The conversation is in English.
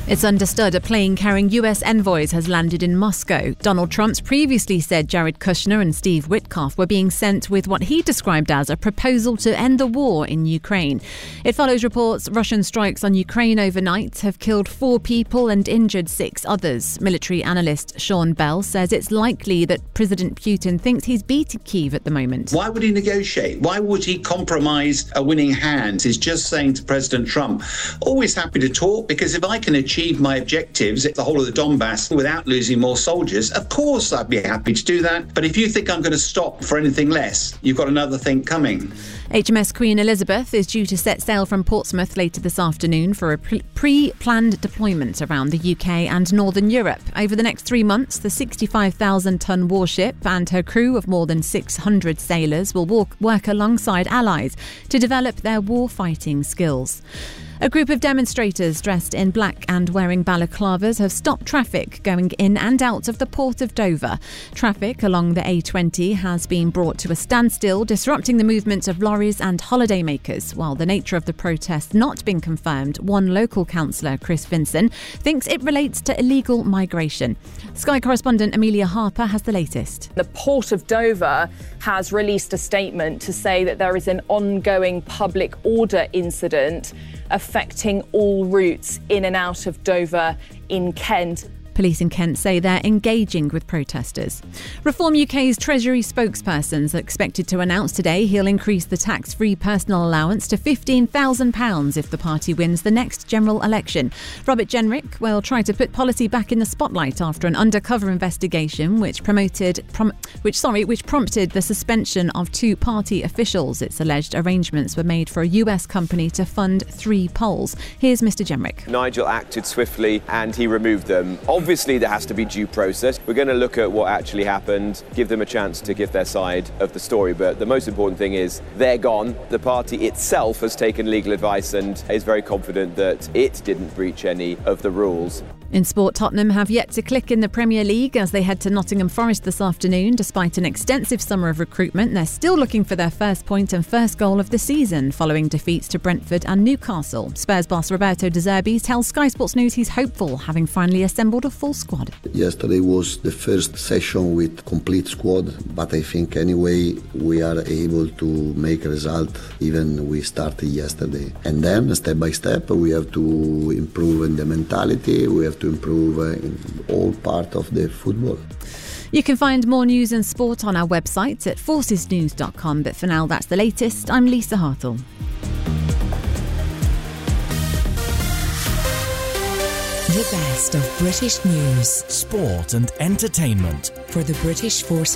It's understood a plane carrying US envoys has landed in Moscow. Donald Trump's previously said Jared Kushner and Steve Witkoff were being sent with what he described as a proposal to end the war in Ukraine. It follows reports Russian strikes on Ukraine overnight have killed 4 people and injured 6 others. Military analyst Sean Bell says it's likely that President Putin thinks he's beating Kyiv at the moment. Why would he negotiate? Why would he compromise a winning hand? He's just saying to President Trump, always happy to talk, because if I can achieve my objectives, the whole of the Donbass, without losing more soldiers, of course I'd be happy to do that. But if you think I'm going to stop for anything less, you've got another thing coming. HMS Queen Elizabeth is due to set sail from Portsmouth later this afternoon for a pre-planned deployment around the UK and Northern Europe. Over the next 3 months, the 65,000-tonne warship and her crew of more than 600 sailors will work alongside allies to develop their war-fighting skills. A group of demonstrators dressed in black and wearing balaclavas have stopped traffic going in and out of the port of Dover. Traffic along the A20 has been brought to a standstill, disrupting the movement of lorries and holidaymakers. While the nature of the protest not been confirmed, one local councillor, Chris Vinson, thinks it relates to illegal migration. Sky correspondent Amelia Harper has the latest. The Port of Dover has released a statement to say that there is an ongoing public order incident affecting all routes in and out of Dover in Kent. Police in Kent say they're engaging with protesters. Reform UK's Treasury spokesperson is expected to announce today he'll increase the tax-free personal allowance to £15,000 if the party wins the next general election. Robert Jenrick will try to put policy back in the spotlight after an undercover investigation which prompted the suspension of 2 party officials. It's alleged arrangements were made for a US company to fund 3 polls. Here's Mr. Jenrick. Nigel acted swiftly and he removed them. Obviously, there has to be due process. We're going to look at what actually happened, give them a chance to give their side of the story. But the most important thing is they're gone. The party itself has taken legal advice and is very confident that it didn't breach any of the rules. In sport, Tottenham have yet to click in the Premier League as they head to Nottingham Forest this afternoon. Despite an extensive summer of recruitment, they're still looking for their first point and first goal of the season following defeats to Brentford and Newcastle. Spurs boss Roberto De Zerbi tells Sky Sports News he's hopeful, having finally assembled a full squad. Yesterday was the first session with complete squad, but I think anyway we are able to make a result even we started yesterday. And then step by step we have to improve in the mentality, we have to improve in all part of the football. You can find more news and sport on our website at forcesnews.com, but for now that's the latest. I'm Lisa Hartle. The best of British news, sport and entertainment for the British Forces.